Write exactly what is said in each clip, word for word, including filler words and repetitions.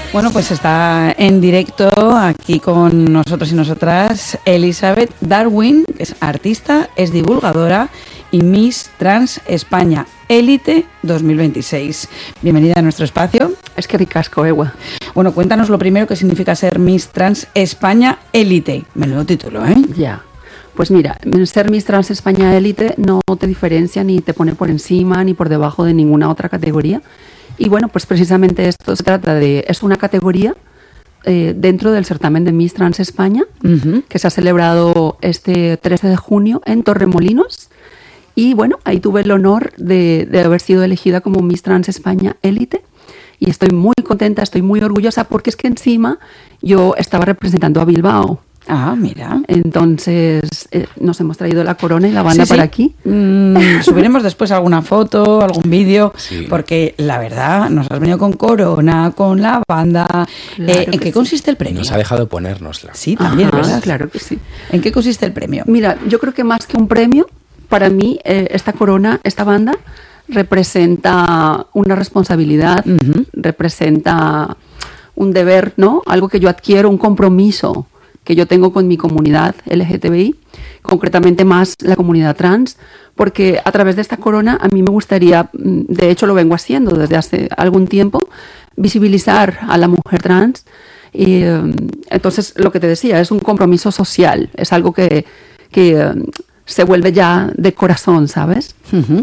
Bueno, pues está en directo aquí con nosotros y nosotras Elizabeth Darwin, que es artista, es divulgadora y Miss Trans España Élite dos mil veintiséis. Bienvenida a nuestro espacio. Es que ricasco, Ewa. Bueno, cuéntanos lo primero que significa ser Miss Trans España Élite. Menudo título, ¿eh? Ya. Pues mira, ser Miss Trans España Élite no te diferencia ni te pone por encima ni por debajo de ninguna otra categoría. Y bueno, pues precisamente esto se trata de... Es una categoría eh, dentro del certamen de Miss Trans España, uh-huh. que se ha celebrado este trece de junio en Torremolinos. Y bueno, ahí tuve el honor de, de haber sido elegida como Miss Trans España Élite. Y estoy muy contenta, estoy muy orgullosa porque es que encima yo estaba representando a Bilbao. Ah, mira. Entonces eh, nos hemos traído la corona y la banda sí, para sí. aquí. Mm, subiremos después alguna foto, algún vídeo, sí. porque la verdad nos has venido con corona, con la banda. Claro eh, ¿En qué sí. consiste el premio? Nos ha dejado ponérnosla. Sí, también, Ajá, ¿verdad? Claro que sí. ¿En qué consiste el premio? Mira, yo creo que más que un premio, para mí eh, esta corona, esta banda, representa una responsabilidad, uh-huh. representa un deber, ¿no? Algo que yo adquiero, un compromiso que yo tengo con mi comunidad L G T B I, concretamente más la comunidad trans, porque a través de esta corona a mí me gustaría, de hecho lo vengo haciendo desde hace algún tiempo, visibilizar a la mujer trans. Y entonces lo que te decía, es un compromiso social, es algo que, que se vuelve ya de corazón, ¿sabes? Uh-huh.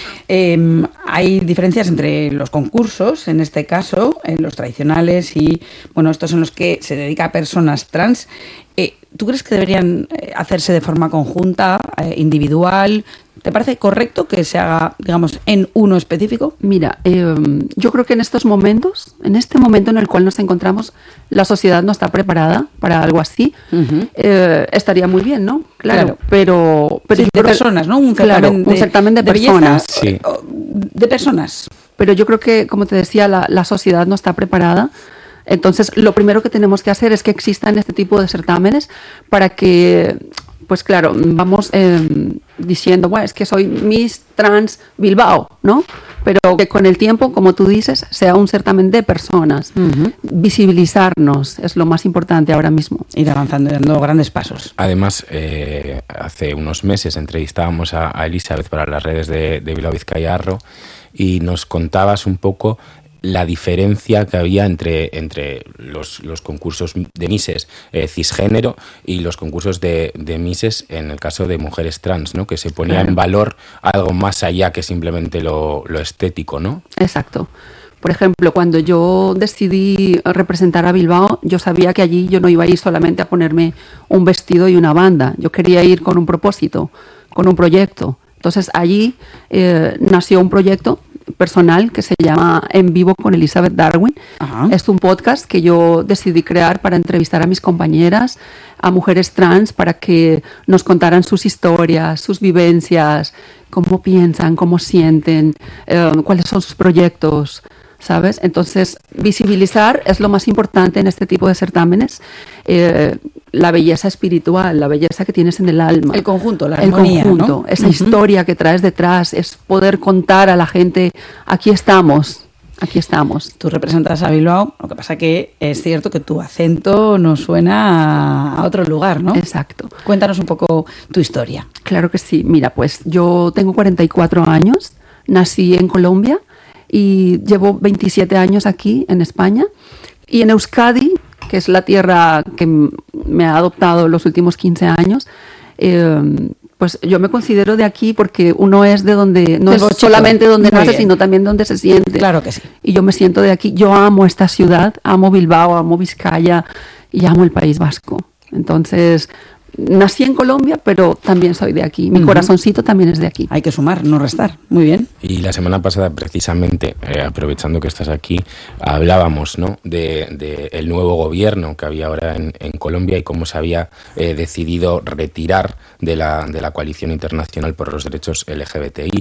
Eh, hay diferencias entre los concursos, en este caso, en los tradicionales y, bueno, estos en los que se dedica a personas trans. Eh, ¿Tú crees que deberían hacerse de forma conjunta, eh, individual? ¿Te parece correcto que se haga, digamos, en uno específico? Mira, eh, yo creo que en estos momentos, en este momento en el cual nos encontramos, la sociedad no está preparada para algo así. Uh-huh. Eh, estaría muy bien, ¿no? Claro, claro. pero... pero sí, de personas, ¿no? Un certamen, claro, de, un certamen de, de personas. Belleza, sí. De personas. Pero yo creo que, como te decía, la, la sociedad no está preparada. Entonces, lo primero que tenemos que hacer es que existan este tipo de certámenes para que... Pues claro, vamos eh, diciendo, bueno, es que soy Miss Trans Bilbao, ¿no? Pero que con el tiempo, como tú dices, sea un certamen de personas. Uh-huh. Visibilizarnos es lo más importante ahora mismo. Ir avanzando y dando grandes pasos. Además, eh, hace unos meses entrevistábamos a, a Elizabeth para las redes de, de Bilbao Vizcaya Arro y nos contabas un poco la diferencia que había entre, entre los, los concursos de Misses eh, cisgénero y los concursos de, de Misses en el caso de mujeres trans, ¿no? Que se ponía claro. en valor algo más allá que simplemente lo, lo estético, ¿no? Exacto. Por ejemplo, cuando yo decidí representar a Bilbao, yo sabía que allí yo no iba a ir solamente a ponerme un vestido y una banda. Yo quería ir con un propósito, con un proyecto. Entonces allí eh, nació un proyecto personal que se llama En Vivo con Elizabeth Darwin. Ajá. Es un podcast que yo decidí crear para entrevistar a mis compañeras, a mujeres trans, para que nos contaran sus historias, sus vivencias, cómo piensan, cómo sienten, eh, cuáles son sus proyectos, ¿sabes? Entonces, visibilizar es lo más importante en este tipo de certámenes. Eh, la belleza espiritual, la belleza que tienes en el alma. El conjunto, la armonía, el conjunto, ¿no? Esa uh-huh. historia que traes detrás, es poder contar a la gente, aquí estamos, aquí estamos. Tú representas a Bilbao, lo que pasa que es cierto que tu acento nos suena a otro lugar, ¿no? Exacto. Cuéntanos un poco tu historia. Claro que sí. Mira, pues yo tengo cuarenta y cuatro años, nací en Colombia y llevo veintisiete años aquí en España. Y en Euskadi, que es la tierra que me ha adoptado los últimos quince años, eh, pues yo me considero de aquí porque uno es de donde, no es solamente donde nace, sino también donde se siente. Claro que sí. Y yo me siento de aquí. Yo amo esta ciudad, amo Bilbao, amo Vizcaya y amo el País Vasco. Entonces, nací en Colombia, pero también soy de aquí. Mi uh-huh. corazoncito también es de aquí. Hay que sumar, no restar. Muy bien. Y la semana pasada, precisamente, eh, aprovechando que estás aquí, hablábamos, ¿no?, de, de el nuevo gobierno que había ahora en, en Colombia y cómo se había eh, decidido retirar de la, de la coalición internacional por los derechos L G B T I.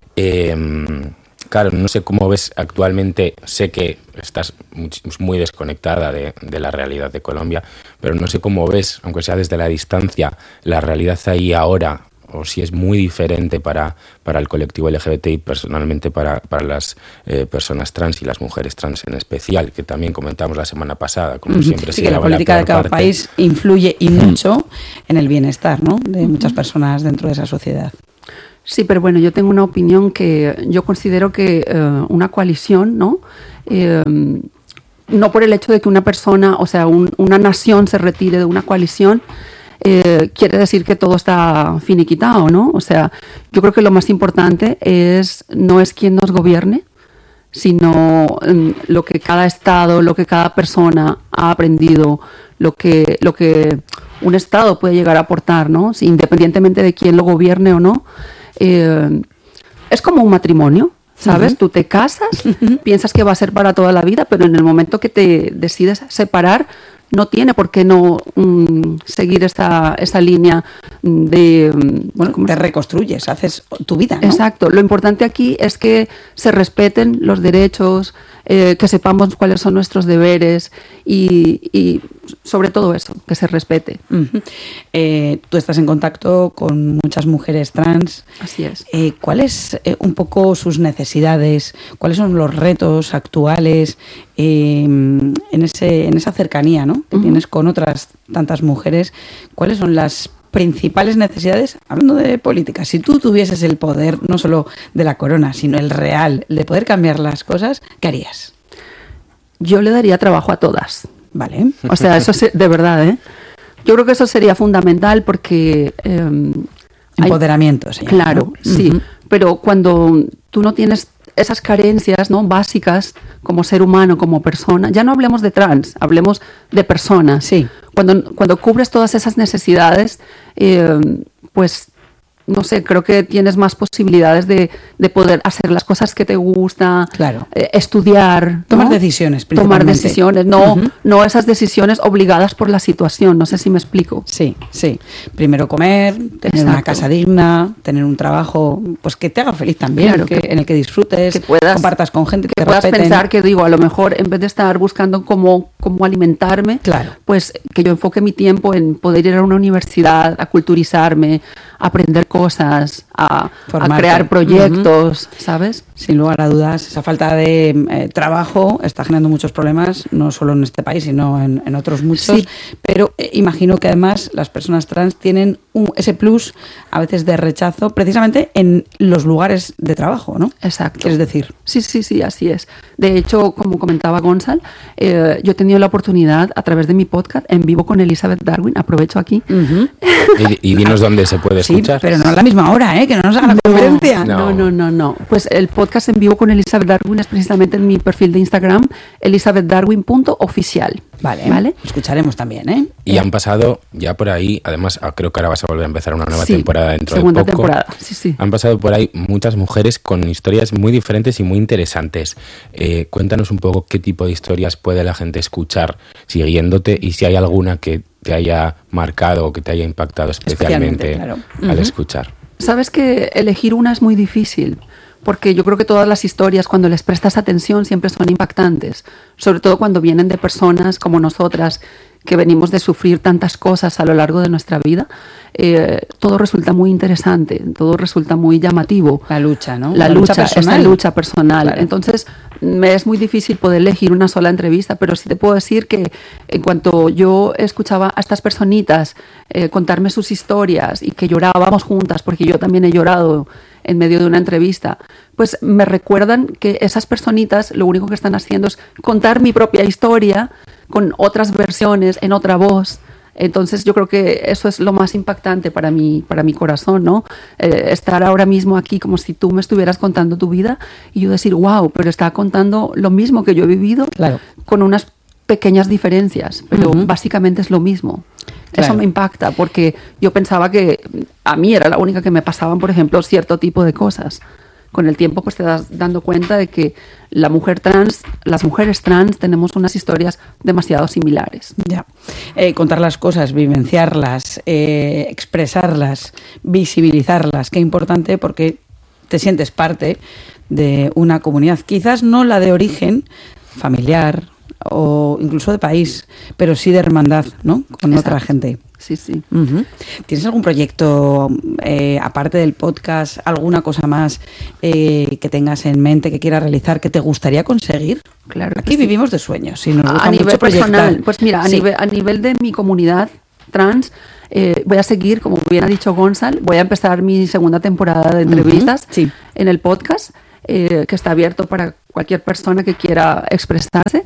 Eh, Claro, no sé cómo ves actualmente, sé que estás muy desconectada de, de la realidad de Colombia, pero no sé cómo ves, aunque sea desde la distancia, la realidad ahí ahora, o si es muy diferente para, para el colectivo L G B T I, personalmente para, para las eh, personas trans y las mujeres trans en especial, que también comentamos la semana pasada, como uh-huh. siempre sí, se que la política la de cada parte. país influye y mucho uh-huh. en el bienestar, ¿no?, de muchas personas dentro de esa sociedad. Sí, pero bueno, yo tengo una opinión que yo considero que uh, una coalición, ¿no?, eh, no por el hecho de que una persona, o sea, un, una nación se retire de una coalición, eh, quiere decir que todo está finiquitado, ¿no? O sea, yo creo que lo más importante es no es quién nos gobierne, sino um, lo que cada estado, lo que cada persona ha aprendido, lo que, lo que un estado puede llegar a aportar, ¿no? Si, independientemente de quién lo gobierne o no. Eh, es como un matrimonio, ¿sabes? Uh-huh. Tú te casas, uh-huh. piensas que va a ser para toda la vida, pero en el momento que te decides separar, no tiene por qué no um, seguir esta, esta línea de... Um, bueno, como te reconstruyes, haces tu vida, ¿no? Exacto. Lo importante aquí es que se respeten los derechos, eh, que sepamos cuáles son nuestros deberes y, y sobre todo eso, que se respete. Uh-huh. Eh, tú estás en contacto con muchas mujeres trans. Así es. Eh, ¿Cuáles eh, un poco sus necesidades? ¿Cuáles son los retos actuales eh, en, ese, en esa cercanía, ¿no?, que uh-huh. tienes con otras tantas mujeres? ¿Cuáles son las principales necesidades, hablando de política? Si tú tuvieses el poder, no solo de la corona, sino el real, el de poder cambiar las cosas, ¿qué harías? Yo le daría trabajo a todas. Vale. O sea, eso es de verdad, ¿eh? Yo creo que eso sería fundamental porque... Eh, Empoderamiento, hay, claro, ¿no? Sí. Uh-huh. Pero cuando tú no tienes esas carencias, ¿no?, básicas como ser humano, como persona, ya no hablemos de trans, hablemos de persona. Sí. Cuando, cuando cubres todas esas necesidades, eh, pues, no sé, creo que tienes más posibilidades de, de poder hacer las cosas que te gusta, claro. eh, estudiar. Tomar ¿no? decisiones, Tomar decisiones, no, uh-huh. no esas decisiones obligadas por la situación, no sé si me explico. Sí, sí. Primero comer, tener Exacto. una casa digna, tener un trabajo pues que te haga feliz también, claro, que, que, en el que disfrutes, que puedas, compartas con gente, que, que te puedas respeten. Pensar que, digo, a lo mejor en vez de estar buscando cómo, cómo alimentarme, claro. pues que yo enfoque mi tiempo en poder ir a una universidad, a culturizarme, a aprender cosas, a, a crear proyectos, uh-huh. ¿sabes? Sin lugar a dudas, esa falta de eh, trabajo está generando muchos problemas, no solo en este país, sino en, en otros muchos, sí. pero eh, imagino que además las personas trans tienen un, ese plus a veces de rechazo precisamente en los lugares de trabajo, ¿no? Exacto. Es decir, sí, sí, sí, así es. De hecho, como comentaba Gonzalo, eh, yo he tenido la oportunidad a través de mi podcast en vivo con Elizabeth Darwin, aprovecho aquí. Uh-huh. y, y dinos dónde se puede escuchar. Sí, pero no a la misma hora, ¿eh? Que no nos haga la conferencia. No, no, no, no. Pues el podcast en vivo con Elizabeth Darwin es precisamente en mi perfil de Instagram, elizabeth darwin punto oficial. Vale, ¿vale? Lo escucharemos también, ¿eh? Y han pasado ya por ahí, además creo que ahora vas a volver a empezar una nueva sí, temporada dentro segunda de poco. temporada, sí, sí. Han pasado por ahí muchas mujeres con historias muy diferentes y muy interesantes. Eh, cuéntanos un poco qué tipo de historias puede la gente escuchar siguiéndote y si hay alguna que te haya marcado o que te haya impactado especialmente, especialmente claro. al uh-huh. escuchar. Sabes que elegir una es muy difícil, porque yo creo que todas las historias, cuando les prestas atención, siempre son impactantes, sobre todo cuando vienen de personas como nosotras, que venimos de sufrir tantas cosas a lo largo de nuestra vida. Eh, todo resulta muy interesante, todo resulta muy llamativo. La lucha, ¿no? La, la lucha, lucha personal. Esta lucha personal. Claro. Entonces, me es muy difícil poder elegir una sola entrevista, pero sí te puedo decir que en cuanto yo escuchaba a estas personitas eh, contarme sus historias y que llorábamos juntas, porque yo también he llorado en medio de una entrevista, pues me recuerdan que esas personitas lo único que están haciendo es contar mi propia historia con otras versiones, en otra voz. Entonces yo creo que eso es lo más impactante para mí, para mi corazón, ¿no? Eh, estar ahora mismo aquí como si tú me estuvieras contando tu vida y yo decir, wow, pero está contando lo mismo que yo he vivido, claro. con unas pequeñas diferencias, pero uh-huh. básicamente es lo mismo. Claro. Eso me impacta porque yo pensaba que a mí era la única que me pasaban, por ejemplo, cierto tipo de cosas. Con el tiempo pues te das dando cuenta de que la mujer trans, las mujeres trans tenemos unas historias demasiado similares. Ya. Eh, contar las cosas, vivenciarlas, eh, expresarlas, visibilizarlas, qué importante porque te sientes parte de una comunidad, quizás no la de origen familiar o incluso de país, pero sí de hermandad, ¿no? Con Exacto. otra gente. sí, sí. Uh-huh. ¿Tienes algún proyecto, eh, aparte del podcast, alguna cosa más eh, que tengas en mente, que quieras realizar, que te gustaría conseguir? Claro. Aquí vivimos sí. de sueños y nos gusta a nivel mucho proyectar. personal, pues mira, a, sí. nivel, a nivel de mi comunidad trans, eh, voy a seguir, como bien ha dicho Gonzalo, voy a empezar mi segunda temporada de entrevistas uh-huh. sí. en el podcast, eh, que está abierto para cualquier persona que quiera expresarse.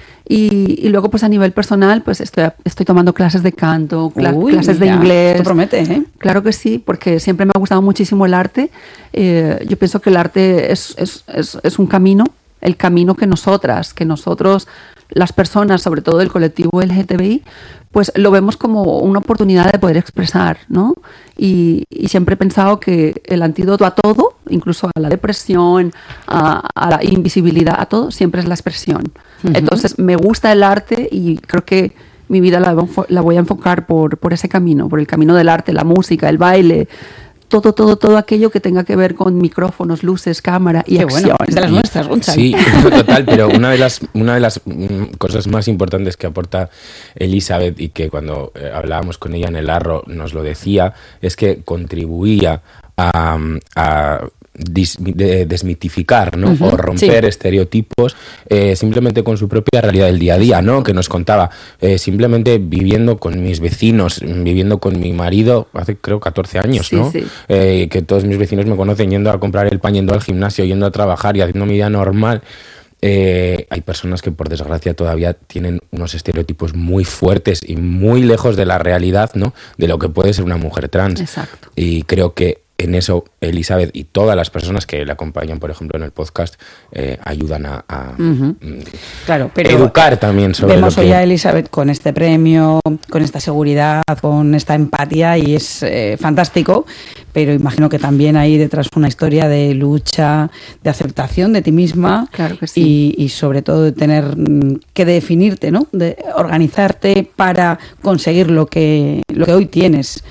Y, y luego, pues a nivel personal, pues estoy, estoy tomando clases de canto, cla- Uy, clases de inglés. Esto promete, ¿eh? Claro que sí, porque siempre me ha gustado muchísimo el arte. Eh, yo pienso que el arte es, es, es, es un camino, el camino que nosotras, que nosotros, las personas, sobre todo el colectivo L G T B I, pues lo vemos como una oportunidad de poder expresar, ¿no? Y, y siempre he pensado que el antídoto a todo, incluso a la depresión, a, a la invisibilidad, a todo, siempre es la expresión. Uh-huh. Entonces, me gusta el arte y creo que mi vida la, la voy a enfocar por, por ese camino, por el camino del arte, la música, el baile, todo, todo, todo aquello que tenga que ver con micrófonos, luces, cámara y Qué acción. Bueno, es de las nuestras, Gonzalo. Sí, total, pero una de las una de las cosas más importantes que aporta Elizabeth y que cuando eh, hablábamos con ella en el Arro nos lo decía, es que contribuía a, a dis, de, desmitificar, ¿no? Uh-huh, o romper sí. estereotipos eh, simplemente con su propia realidad del día a día, ¿no? Que nos contaba, eh, simplemente viviendo con mis vecinos, viviendo con mi marido hace creo catorce años, sí, ¿no? Sí. Eh, que todos mis vecinos me conocen yendo a comprar el pan, yendo al gimnasio, yendo a trabajar y haciendo mi vida normal. Eh, hay personas que por desgracia todavía tienen unos estereotipos muy fuertes y muy lejos de la realidad, ¿no? De lo que puede ser una mujer trans. Exacto. Y creo que en eso Elizabeth y todas las personas que le acompañan, por ejemplo, en el podcast, eh, ayudan a, a uh-huh. claro, pero educar también sobre vemos lo que... hoy a Elizabeth con este premio, con esta seguridad, con esta empatía y es eh, fantástico, pero imagino que también hay detrás una historia de lucha, de aceptación de ti misma. Claro que sí. y, y sobre todo de tener que definirte, ¿no? De organizarte para conseguir lo que, lo que hoy tienes.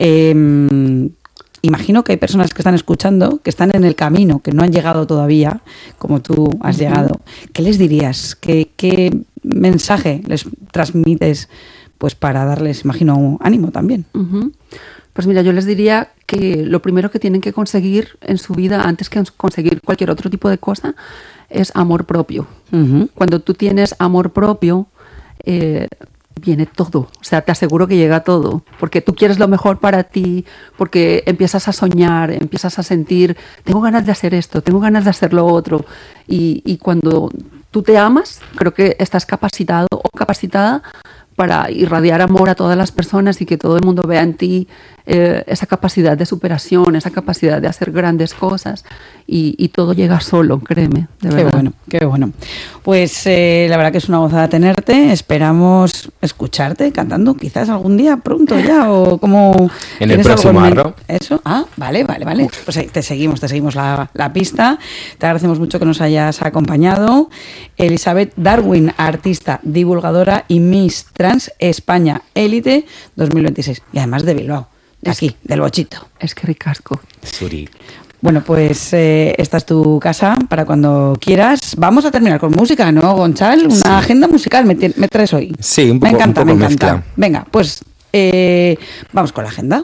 Eh, Imagino que hay personas que están escuchando, que están en el camino, que no han llegado todavía, como tú has uh-huh. llegado. ¿Qué les dirías? ¿Qué, qué mensaje les transmites pues para darles, imagino, ánimo también? Uh-huh. Pues mira, yo les diría que lo primero que tienen que conseguir en su vida, antes que conseguir cualquier otro tipo de cosa, es amor propio. Uh-huh. Cuando tú tienes amor propio, eh, viene todo, o sea, te aseguro que llega todo, porque tú quieres lo mejor para ti, porque empiezas a soñar, empiezas a sentir, tengo ganas de hacer esto, tengo ganas de hacer lo otro, y, y cuando tú te amas, creo que estás capacitado o capacitada para irradiar amor a todas las personas y que todo el mundo vea en ti eh, esa capacidad de superación, esa capacidad de hacer grandes cosas y, y todo llega solo, créeme, de verdad. Qué bueno, qué bueno. Pues eh, la verdad que es una gozada tenerte, esperamos escucharte cantando quizás algún día pronto ya o como... En el próximo Arro. Eso, ah, vale, vale, vale. Pues ahí te seguimos, te seguimos la, la pista. Te agradecemos mucho que nos hayas acompañado. Elizabeth Darwin, artista, divulgadora y Miss Trans España Élite dos mil veintiséis. Y además de Bilbao, de aquí, del Bochito. Es que ricasco. Suri. Bueno, pues eh, esta es tu casa para cuando quieras. Vamos a terminar con música, ¿no, Gonzalo? Una sí. agenda musical me, me traes hoy. Sí, un poco, me encanta, un poco me encanta. Mezcla. Venga, pues eh, vamos con la agenda.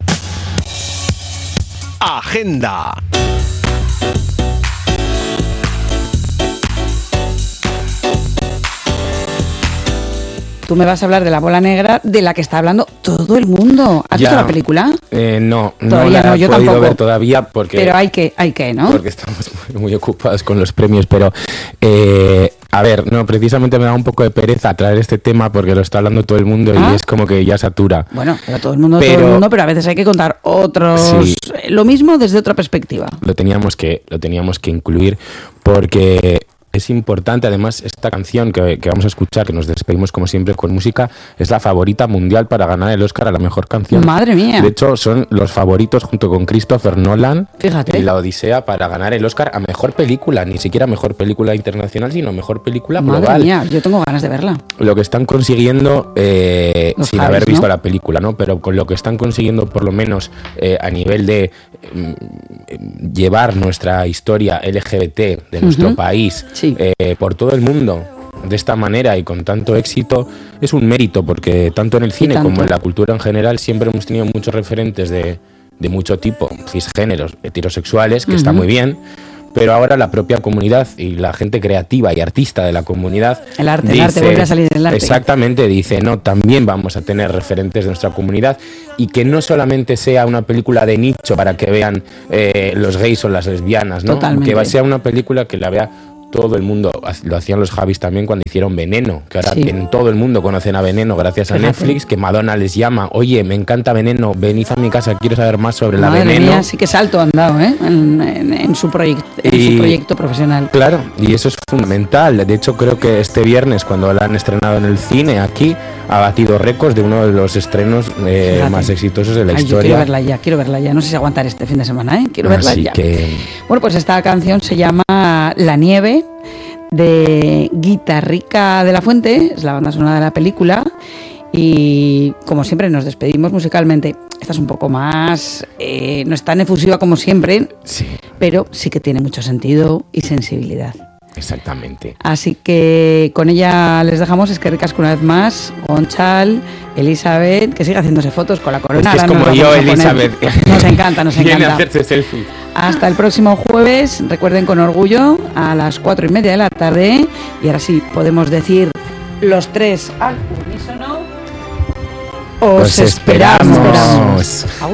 Agenda. Tú me vas a hablar de La Bola Negra, de la que está hablando todo el mundo. ¿Has ya, visto la película? Eh, no, todavía no la no, he yo podido tampoco. ver todavía porque... Pero hay que, hay que, ¿no? Porque estamos muy, muy ocupados con los premios, pero... Eh, a ver, no, precisamente me da un poco de pereza traer este tema porque lo está hablando todo el mundo ¿Ah? y es como que ya satura. Bueno, pero todo el mundo, pero, todo el mundo, pero a veces hay que contar otros... Sí, lo mismo desde otra perspectiva. Lo teníamos que, lo teníamos que incluir porque... Es importante, además, esta canción que, que vamos a escuchar, que nos despedimos como siempre con música, es la favorita mundial para ganar el Oscar a la mejor canción. ¡Madre mía! De hecho, son los favoritos junto con Christopher Nolan. Fíjate. Y La Odisea para ganar el Oscar a mejor película, ni siquiera mejor película internacional, sino mejor película Madre global. Madre mía, yo tengo ganas de verla. Lo que están consiguiendo, eh, sin Javis, haber visto ¿no? la película, ¿no? Pero con lo que están consiguiendo, por lo menos eh, a nivel de eh, llevar nuestra historia L G B T de nuestro uh-huh. país sí. eh, por todo el mundo, de esta manera y con tanto éxito es un mérito, porque tanto en el cine como en la cultura en general siempre hemos tenido muchos referentes de, de mucho tipo, cisgéneros, heterosexuales, que uh-huh. está muy bien, pero ahora la propia comunidad y la gente creativa y artista de la comunidad... El arte, dice, el arte vuelve a salir del arte. Exactamente, dice, no, también vamos a tener referentes de nuestra comunidad y que no solamente sea una película de nicho para que vean eh, los gays o las lesbianas, ¿no? Totalmente. Que sea una película que la vea todo el mundo. Lo hacían los Javis también cuando hicieron Veneno, que ahora sí. en todo el mundo conocen a Veneno gracias a Fíjate. Netflix, que Madonna les llama, oye, me encanta Veneno, venid a mi casa, quiero saber más sobre Madre la Veneno. Mía, sí que salto han dado, ¿eh? En, en, en, su proyecto, en y, su proyecto profesional. Claro, y eso es fundamental. De hecho, creo que este viernes, cuando la han estrenado en el cine aquí, ha batido récords de uno de los estrenos eh, más exitosos de la Ay, historia. Yo quiero verla ya, quiero verla ya. No sé si aguantar este fin de semana, ¿eh? Quiero verla Así ya. Que... Bueno, pues esta canción se llama La Nieve, de Guitarrica de la Fuente, es la banda sonora de la película. Y como siempre nos despedimos musicalmente. Esta es un poco más, eh, no es tan efusiva como siempre, sí. pero sí que tiene mucho sentido y sensibilidad. Exactamente. Así que con ella les dejamos. Es que ricasco una vez más, Gonchal, Elizabeth, que sigue haciéndose fotos con la corona. Es que es como yo, Elizabeth. Nos encanta, nos encanta. Viene a hacerse selfie. Hasta el próximo jueves, recuerden, con orgullo, a las cuatro y media de la tarde. Y ahora sí, podemos decir los tres al unísono. Os, Os esperamos. esperamos.